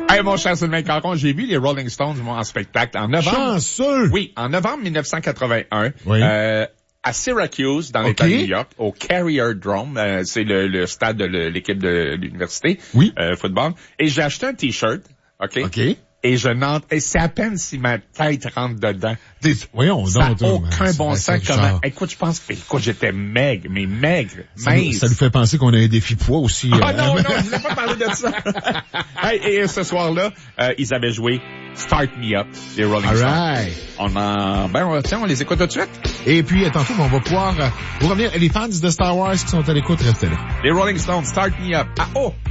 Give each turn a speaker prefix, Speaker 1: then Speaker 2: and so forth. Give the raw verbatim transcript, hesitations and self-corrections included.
Speaker 1: Hey, mon cher Sylvain Caron, j'ai vu les Rolling Stones moi, en spectacle en novembre.
Speaker 2: Chanceux!
Speaker 1: Oui, en novembre mille neuf cent quatre-vingt-un.
Speaker 2: Oui.
Speaker 1: Euh, à Syracuse, dans l'État
Speaker 2: Okay.
Speaker 1: de New York, au Carrier Dome, euh, c'est le, le stade de le- l'équipe de l'université,
Speaker 2: Oui.
Speaker 1: euh, football. Et j'ai acheté un T-shirt, OK?
Speaker 2: OK.
Speaker 1: Et je n'entre, et c'est à peine si ma tête rentre dedans.
Speaker 2: T'es- Voyons
Speaker 1: Ça n'a
Speaker 2: donc, toi,
Speaker 1: aucun
Speaker 2: mais
Speaker 1: bon
Speaker 2: c'est-
Speaker 1: sens
Speaker 2: c'est
Speaker 1: comment.
Speaker 2: bizarre.
Speaker 1: Écoute, je pense que, écoute, j'étais maigre, mais maigre,
Speaker 2: Ça nous,
Speaker 1: mince.
Speaker 2: ça nous fait penser qu'on a un défi poids aussi.
Speaker 1: Ah
Speaker 2: euh,
Speaker 1: non, non, je voulais pas parler de ça. Hey, et ce soir-là, euh, ils avaient joué Start Me Up, les Rolling
Speaker 2: All
Speaker 1: Stones.
Speaker 2: right.
Speaker 1: On en, ben, on- tiens, on les écoute tout de suite.
Speaker 2: Et puis, euh, tantôt, on va pouvoir euh, vous revenir. Les fans de Star Wars qui sont à l'écoute, restez là.
Speaker 1: Les Rolling Stones, Start Me Up. Ah, oh!